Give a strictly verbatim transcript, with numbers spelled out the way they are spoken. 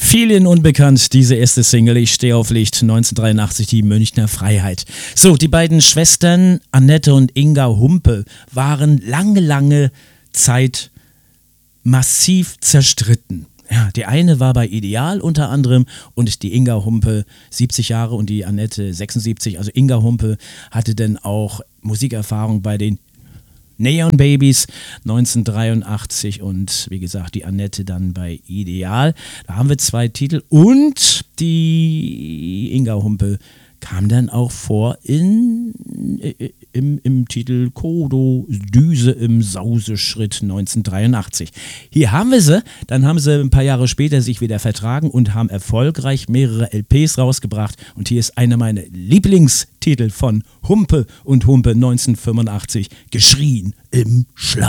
Vielen unbekannt, diese erste Single, Ich stehe auf Licht, neunzehnhundertdreiundachtzig, die Münchner Freiheit. So, die beiden Schwestern, Annette und Inga Humpe, waren lange, lange Zeit massiv zerstritten. Ja, die eine war bei Ideal unter anderem und die Inga Humpe siebzig Jahre und die Annette sechsundsiebzig. Also Inga Humpe hatte dann auch Musikerfahrung bei den Neon Babies neunzehnhundertdreiundachtzig und wie gesagt die Annette dann bei Ideal. Da haben wir zwei Titel und die Inga Humpe kam dann auch vor in, im, im Titel Kodo Düse im Sauseschritt neunzehnhundertdreiundachtzig. Hier haben wir sie, dann haben sie ein paar Jahre später sich wieder vertragen und haben erfolgreich mehrere L Ps rausgebracht und hier ist einer meiner Lieblingstitel von Humpe und Humpe neunzehnhundertfünfundachtzig, Geschrien im Schlaf.